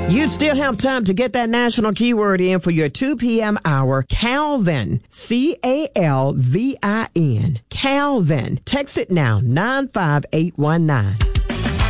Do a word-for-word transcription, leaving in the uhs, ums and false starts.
You still have time to get that national keyword in for your two p.m. hour. Calvin, C A L V I N. Calvin. Text it now, nine five eight one nine.